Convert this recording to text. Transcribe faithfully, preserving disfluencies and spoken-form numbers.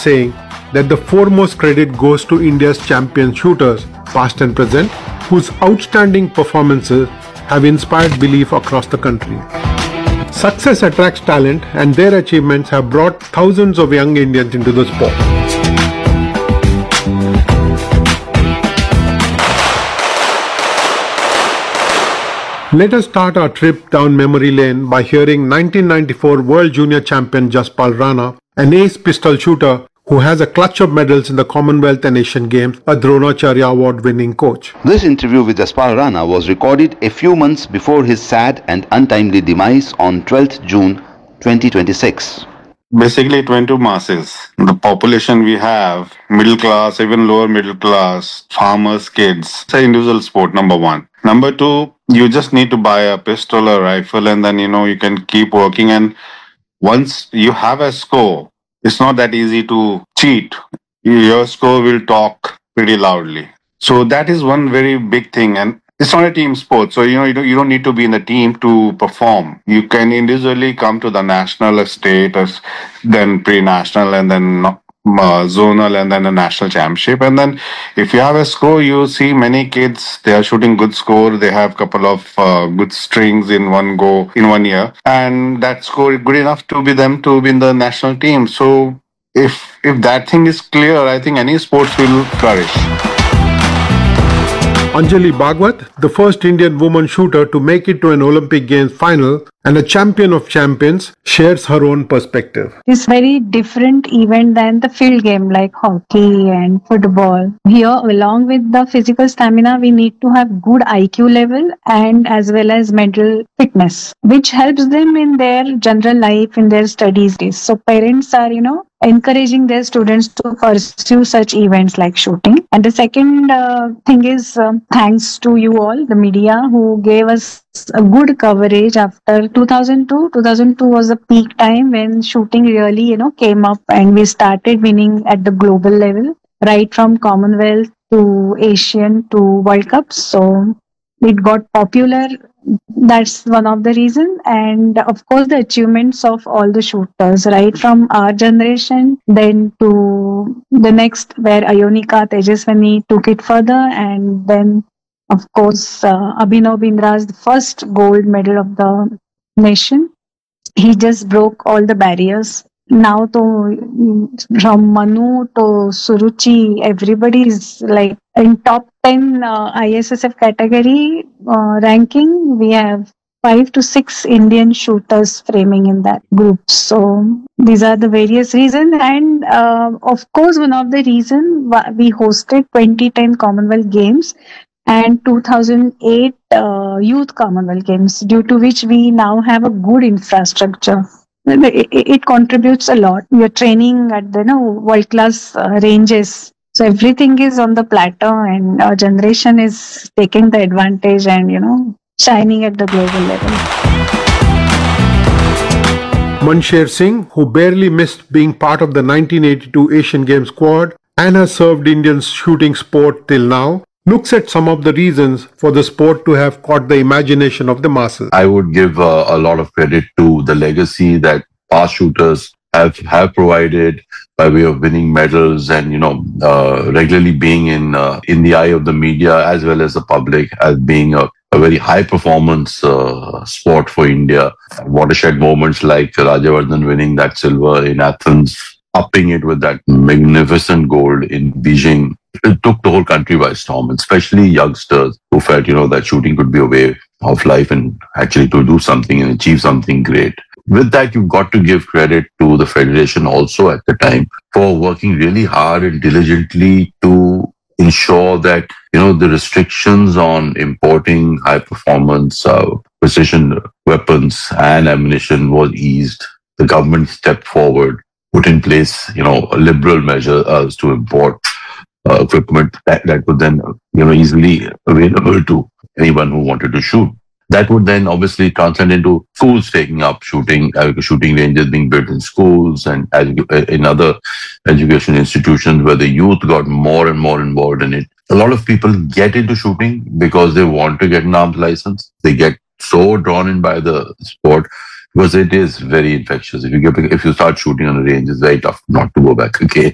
saying that the foremost credit goes to India's champion shooters, past and present, whose outstanding performances have inspired belief across the country. Success attracts talent, and their achievements have brought thousands of young Indians into the sport. Let us start our trip down memory lane by hearing nineteen ninety-four World Junior Champion Jaspal Rana, an ace pistol shooter who has a clutch of medals in the Commonwealth and Asian Games, a Dronacharya Award-winning coach. This interview with Jaspal Rana was recorded a few months before his sad and untimely demise on twelfth June twenty twenty-six. Basically, it went to masses. The population we have, middle class, even lower middle class, farmers, kids. It's an individual sport, number one. Number two, you just need to buy a pistol or rifle and then, you know, you can keep working. And once you have a score, it's not that easy to cheat. Your score will talk pretty loudly. So that is one very big thing. And it's not a team sport. So, you know, you don't, you don't need to be in the team to perform. You can individually come to the national, or state, or then pre-national, and then uh, zonal, and then a national championship. And then if you have a score, you see many kids, they are shooting good score. They have couple of uh, good strings in one go, in one year. And that score is good enough to be them to be in the national team. So if if that thing is clear, I think any sports will flourish. Anjali Bhagwat, the first Indian woman shooter to make it to an Olympic Games final and a champion of champions, shares her own perspective. It's very different event than the field game like hockey and football. Here, along with the physical stamina, we need to have good I Q level and as well as mental fitness, which helps them in their general life, in their studies. So parents are, you know, encouraging their students to pursue such events like shooting. And the second uh, thing is um, thanks to you all, the media, who gave us a good coverage after two thousand two. two thousand two was the peak time when shooting really, you know, came up and we started winning at the global level, right from Commonwealth to Asian to World Cups. So it got popular. That's one of the reasons. And of course, the achievements of all the shooters, right from our generation, then to the next, where Ayonika Tejaswani took it further. And then, of course, uh, Abhinav Bindra's the first gold medal of the nation. He just broke all the barriers. Now, to, from Manu to Suruchi, everybody is like in top ten uh, I S S F category uh, ranking. We have five to six Indian shooters framing in that group. So these are the various reasons. And uh, of course, one of the reasons we hosted twenty ten Commonwealth Games and two thousand eight uh, Youth Commonwealth Games, due to which we now have a good infrastructure. It, it contributes a lot. We are training at the you know, world-class uh, ranges. So everything is on the plateau, and our generation is taking the advantage and, you know, shining at the global level. Mansher Singh, who barely missed being part of the nineteen eighty-two Asian Games squad and has served Indian shooting sport till now, looks at some of the reasons for the sport to have caught the imagination of the masses. I would give uh, a lot of credit to the legacy that past shooters have, have provided by way of winning medals and, you know, uh, regularly being in uh, in the eye of the media as well as the public as being a, a very high performance uh, sport for India. Watershed moments like Rajavardhan winning that silver in Athens, upping it with that magnificent gold in Beijing. It took the whole country by storm, especially youngsters who felt, you know, that shooting could be a way of life and actually to do something and achieve something great. With that, you've got to give credit to the Federation also at the time for working really hard and diligently to ensure that, you know, the restrictions on importing high performance uh, precision weapons and ammunition was eased. The government stepped forward, put in place, you know, liberal measures to import Uh, equipment that, that would then, you know, easily available to anyone who wanted to shoot. That would then obviously translate into schools taking up shooting, uh, shooting ranges being built in schools and as, uh, in other education institutions where the youth got more and more involved in it. A lot of people get into shooting because they want to get an arms license. They get so drawn in by the sport because it is very infectious. If you get, if you start shooting on a range, it's very tough not to go back again.